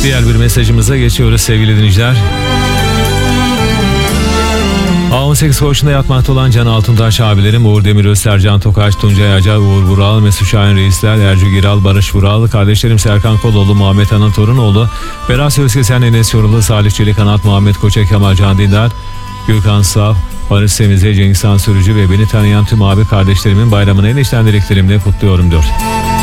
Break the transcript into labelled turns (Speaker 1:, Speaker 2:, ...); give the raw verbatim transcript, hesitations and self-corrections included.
Speaker 1: Diğer bir mesajımıza geçiyoruz sevgili dinleyiciler. A on sekiz koğuşunda yatmakta olan Can Altuntaş abilerim Uğur Demiröz, Sercan Tokaç, Tuncay Acar, Uğur Vural, Mesut Şahin Reisler, Ercü Giral, Barış Vural, kardeşlerim Serkan Koloğlu, Muhammed Anan Torunoğlu, Berat Özkesen, Enes Yorulu, Salih Çelikanat, Muhammed Koçak, Kemal Can Dindar, Gürkan Sav, Barış Semize, Cengiz Han Sürücü ve beni tanıyan tüm abi kardeşlerimin bayramını en içten dileklerimle kutluyorum diyor.